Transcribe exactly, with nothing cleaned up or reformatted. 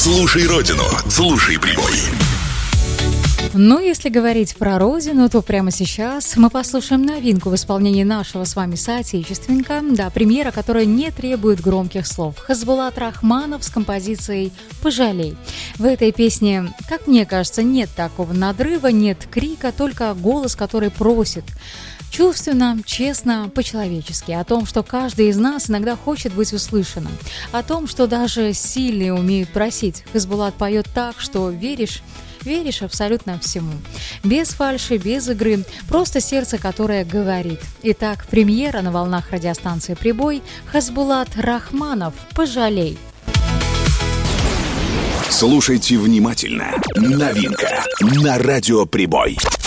Слушай Родину, слушай Прибой. Ну, если говорить про родину, то прямо сейчас мы послушаем новинку в исполнении нашего с вами соотечественника. Да, премьера, которая не требует громких слов. Хасбулат Рахманов с композицией «Пожалей». В этой песне, как мне кажется, нет такого надрыва, нет крика, только голос, который просит. Чувственно, честно, по-человечески. О том, что каждый из нас иногда хочет быть услышанным. О том, что даже сильные умеют просить. Хасбулат поет так, что веришь, веришь абсолютно всему. Без фальши, без игры, просто сердце, которое говорит. Итак, премьера на волнах радиостанции «Прибой». Хасбулат Рахманов «Пожалей». Слушайте внимательно. Новинка на радио «Прибой».